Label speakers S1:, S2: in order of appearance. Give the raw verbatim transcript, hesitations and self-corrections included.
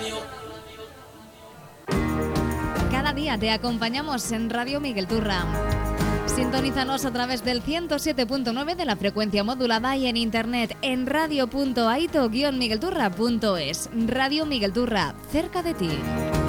S1: Cada día te acompañamos en Radio Miguel Turra. Sintonízanos a través del ciento siete punto nueve de la frecuencia modulada y en internet en radio punto aito guion miguelturra punto es. Radio Miguel Turra, cerca de ti.